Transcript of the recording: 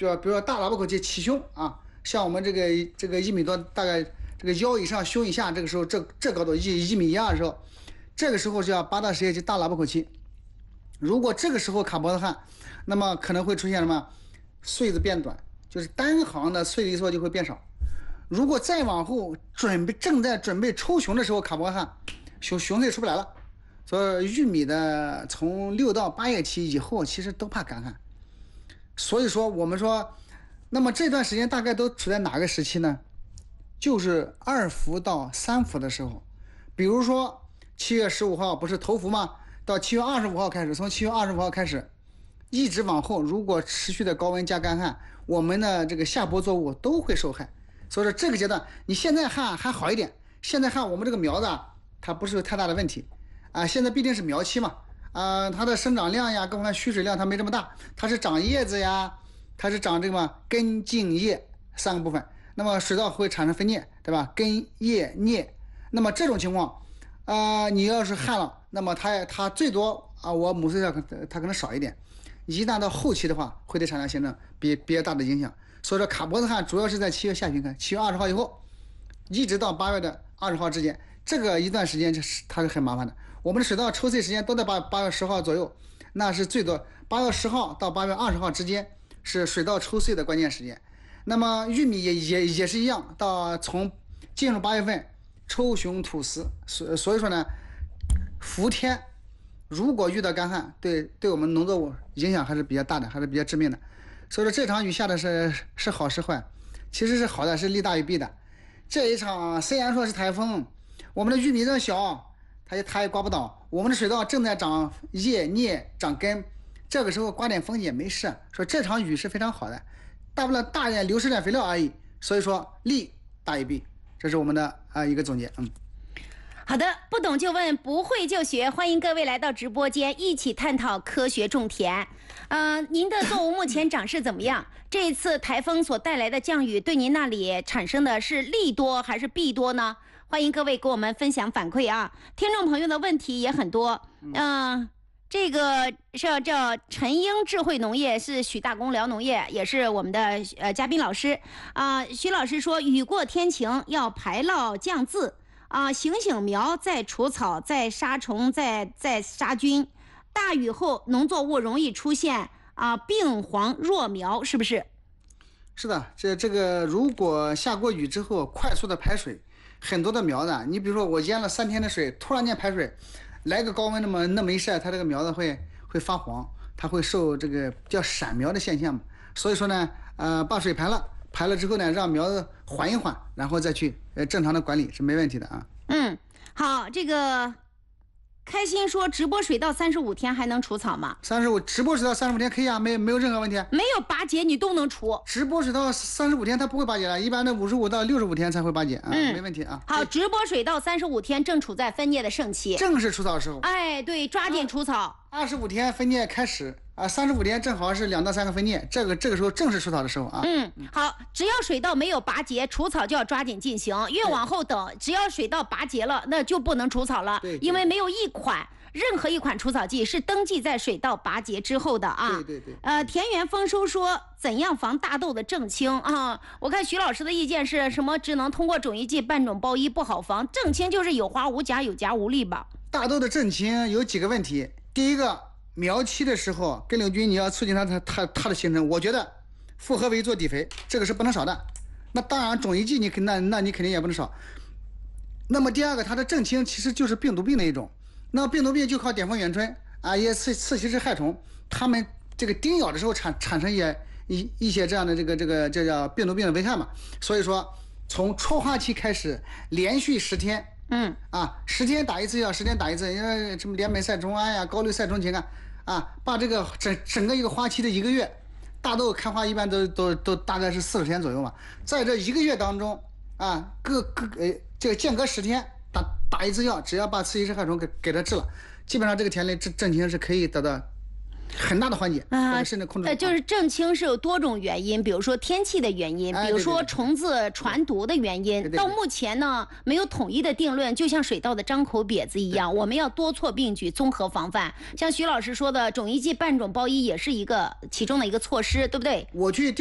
就比如说大喇叭口气起胸啊，像我们这个1米多，大概这个腰以上胸以下，这个时候这高度1.12米的时候，这个时候就要8到10节气大喇叭口气。如果这个时候卡脖子汗，那么可能会出现什么？穗子变短，就是单行的穗离缩就会变少。如果再往后正在准备抽熊的时候卡脖子汗，熊穗出不来了。所以玉米的从6到8月期以后，其实都怕干旱。所以说我们说，那么这段时间大概都处在哪个时期呢？就是2伏到3伏的时候。比如说7月15号不是头伏吗？到7月25号开始，从7月25号开始，一直往后，如果持续的高温加干旱，我们的这个下播作物都会受害。所以说这个阶段，你现在旱还好一点，现在旱我们这个苗子它不是有太大的问题啊。现在毕竟是苗期嘛，它的生长量呀，各方面蓄水量它没这么大，它是长叶子呀，它是长这个嘛根茎叶3个部分。那么水稻会产生分蘖，对吧？根叶蘖。那么这种情况，你要是旱了，那么它最多我母穗效它可能少一点。一旦到后期的话，会对产量形成比较大的影响。所以说卡脖子汗主要是在7月下旬看，7月20号以后，一直到8月的20号之间，这个一段时间它是很麻烦的。我们的水稻抽穗时间都在8月10号左右，那是最多8月10号到8月20号之间是水稻抽穗的关键时间。那么玉米也是一样，从进入8月份抽熊吐丝，所以说呢，伏天如果遇到干旱，对我们农作物影响还是比较大的，还是比较致命的。所以说这场雨下的是好是坏，其实是好的，是利大于弊的。这一场虽然说是台风，我们的玉米这么小，它也刮不倒。我们的水稻正在长叶蘖长根，这个时候刮点风也没事。说这场雨是非常好的，大不了大点流失点肥料而已。所以说利大于弊，这是我们的一个总结。 好的，不懂就问，不会就学，欢迎各位来到直播间，一起探讨科学种田。您的作物目前长势怎么样？这一次台风所带来的降雨对您那里产生的是利多还是弊多呢？欢迎各位给我们分享反馈啊！听众朋友的问题也很多，这个是叫陈英智慧农业，是许大公聊农业，也是我们的嘉宾老师许老师说，雨过天晴要排涝降渍醒苗，再除草，再杀虫，再杀菌。大雨后农作物容易出现病黄弱苗，是不是？ 是的，这个如果下过雨之后快速的排水，很多的苗子，你比如说我淹了3天的水，突然间排水，来个高温那么一晒，它这个苗子会发黄，它会受这个叫闪苗的现象嘛。所以说呢，把水排了之后呢，让苗子缓一缓，然后再去正常的管理是没问题的啊。 好，这个开心说直播水稻35天还能除草吗 ？35直播水稻35天可以啊，没有任何问题。 没有拔节你都能除。 直播水稻35天它不会拔节了，一般的55到65天才会拔节没问题啊。 好，直播水稻35天正处在分蘖的盛期， 正是除草的时候。 对，抓紧除草。 25天分蘖开始35天正好是2到3个分蘖，这个时候正是除草的时候啊。 好，只要水稻没有拔节，除草就要抓紧进行，越往后等，只要水稻拔节了，那就不能除草了，因为没有任何一款除草剂是登记在水稻拔节之后的啊。 对。 田园丰收说怎样防大豆的正青我看徐老师的意见是什么？只能通过种一剂半种包一，不好防。正青就是有花无夹，有夹无粒吧。 大豆的正青有几个问题，第一个，苗期的时候根瘤菌你要促进它的形成，我觉得复合肥做底肥，这个是不能少的。那当然种一剂你肯定也不能少。那么第二个，它的正青其实就是病毒病的一种，那病毒病就靠点蜂远春也刺其实害虫，它们这个叮咬的时候产生一些这样的这个叫病毒病的危害嘛。所以说从初花期开始连续10天，10天打一次药，10天打一次，因为什么联苯赛虫胺呀、高氯赛虫氰把这个整个一个花期的1个月，大豆开花一般都大概是40天左右嘛，在这1个月当中这个间隔10天打一次药，只要把刺激式害虫给它治了，基本上这个田里正青是可以得到很大的缓解甚至控制。 就是正青是有多种原因，比如说天气的原因，比如说虫子传毒的原因。到目前呢，没有统一的定论，就像水稻的张口瘪子一样，我们要多措并举，综合防范。像徐老师说的，种一剂半种包一也是其中的一个措施，对不对？ 我去